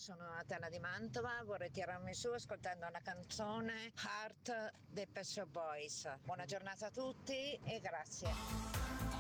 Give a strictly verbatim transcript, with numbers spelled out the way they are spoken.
sono Atena di Mantova, vorrei tirarmi su ascoltando una canzone Heart dei Pet Shop Boys. Buona giornata a tutti e grazie.